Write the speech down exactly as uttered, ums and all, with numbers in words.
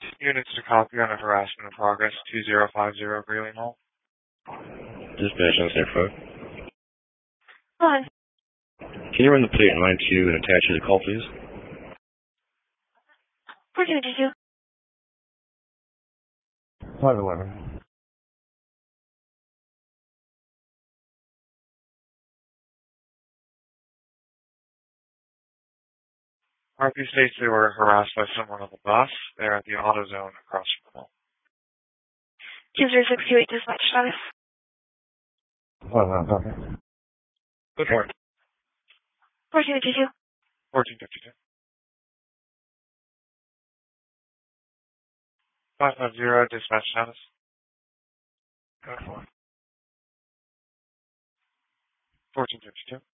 Units to copy on a harassment in progress, two zero five zero Grayling Hall. Dispatch on San Fro. Hello. Can you run the plate in line two and attach to the call, please? fourteen fifty-two. five eleven. R P states they were harassed by someone on the bus. They're at the auto zone across from the mall. two zero six two eight dispatch status. five eleven. Good morning. fourteen fifty-two. fourteen fifty-two. five five zero dispatch status. Go for it. fourteen fifty-two.